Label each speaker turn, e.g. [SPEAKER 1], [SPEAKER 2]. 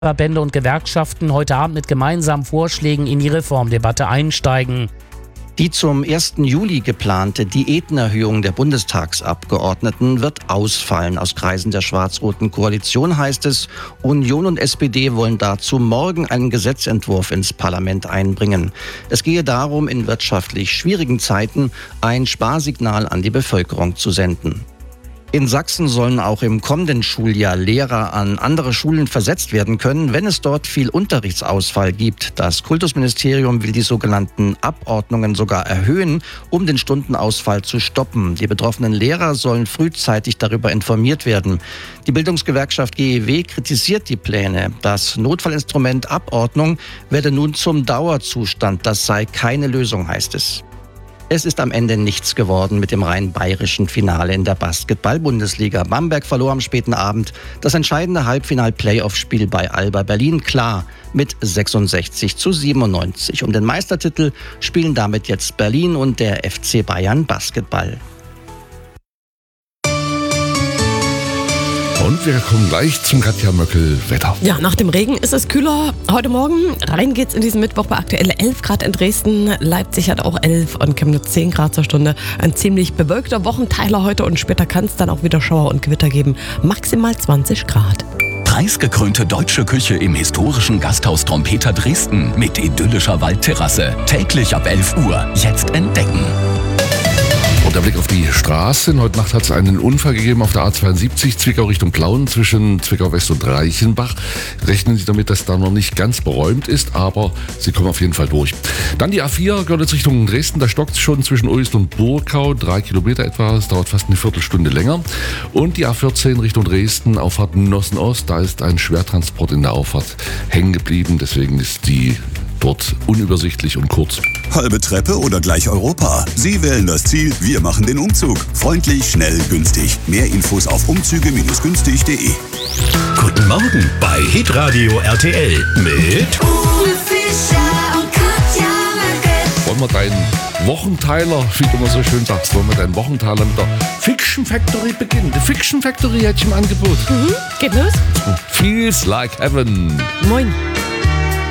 [SPEAKER 1] Verbände und Gewerkschaften heute Abend mit gemeinsamen Vorschlägen in die Reformdebatte einsteigen.
[SPEAKER 2] Die zum 1. Juli geplante Diätenerhöhung der Bundestagsabgeordneten wird ausfallen. Aus Kreisen der schwarz-roten Koalition heißt es, Union und SPD wollen dazu morgen einen Gesetzentwurf ins Parlament einbringen. Es gehe darum, in wirtschaftlich schwierigen Zeiten ein Sparsignal an die Bevölkerung zu senden. In Sachsen sollen auch im kommenden Schuljahr Lehrer an andere Schulen versetzt werden können, wenn es dort viel Unterrichtsausfall gibt. Das Kultusministerium will die sogenannten Abordnungen sogar erhöhen, um den Stundenausfall zu stoppen. Die betroffenen Lehrer sollen frühzeitig darüber informiert werden. Die Bildungsgewerkschaft GEW kritisiert die Pläne. Das Notfallinstrument Abordnung werde nun zum Dauerzustand. Das sei keine Lösung, heißt es. Es ist am Ende nichts geworden mit dem rein bayerischen Finale in der Basketball-Bundesliga. Bamberg verlor am späten Abend das entscheidende Halbfinal-Playoff-Spiel bei Alba Berlin klar mit 66-97. Um den Meistertitel spielen damit jetzt Berlin und der FC Bayern Basketball.
[SPEAKER 3] Und wir kommen gleich zum Katja Möckel-Wetter.
[SPEAKER 4] Ja, nach dem Regen ist es kühler heute Morgen. Rein geht's in diesen Mittwoch bei aktuell 11 Grad in Dresden. Leipzig hat auch 11 und Chemnitz 10 Grad zur Stunde. Ein ziemlich bewölkter Wochenteiler heute und später kann es dann auch wieder Schauer und Gewitter geben. Maximal 20 Grad.
[SPEAKER 5] Preisgekrönte deutsche Küche im historischen Gasthaus Trompeter Dresden mit idyllischer Waldterrasse. Täglich ab 11 Uhr. Jetzt entdecken.
[SPEAKER 3] Und der Blick auf die Straßen. Heute Nacht hat es einen Unfall gegeben auf der A72 Zwickau Richtung Plauen zwischen Zwickau West und Reichenbach. Rechnen Sie damit, dass da noch nicht ganz beräumt ist, aber Sie kommen auf jeden Fall durch. Dann die A4 Görlitz Richtung Dresden. Da stockt es schon zwischen Uelst und Burgau. 3 Kilometer etwa. Das dauert fast eine Viertelstunde länger. Und die A14 Richtung Dresden, Auffahrt Nossen Ost. Da ist ein Schwertransport in der Auffahrt hängen geblieben. Deswegen ist die dort unübersichtlich und kurz.
[SPEAKER 6] Halbe Treppe oder gleich Europa? Sie wählen das Ziel, wir machen den Umzug. Freundlich, schnell, günstig. Mehr Infos auf umzüge-günstig.de.
[SPEAKER 5] Guten Morgen bei Hitradio RTL mit
[SPEAKER 7] Uwe Fischer und Katja Möckel.
[SPEAKER 3] Wollen wir deinen Wochenteiler, wie du immer so schön sagst, wollen wir deinen Wochenteiler mit der Fiction Factory beginnen? Die Fiction Factory hätte ich im Angebot.
[SPEAKER 4] Geht los.
[SPEAKER 3] Feels like heaven.
[SPEAKER 4] Moin.